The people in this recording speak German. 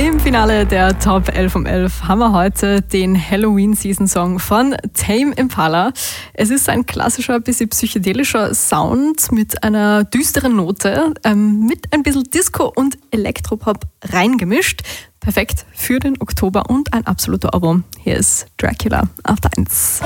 Im Finale der Top 11 um 11 haben wir heute den Halloween-Season-Song von Tame Impala. Es ist ein klassischer, bisschen psychedelischer Sound mit einer düsteren Note, mit ein bisschen Disco und Elektropop reingemischt. Perfekt für den Oktober und ein absoluter Ohrwurm. Hier ist Dracula auf der 1.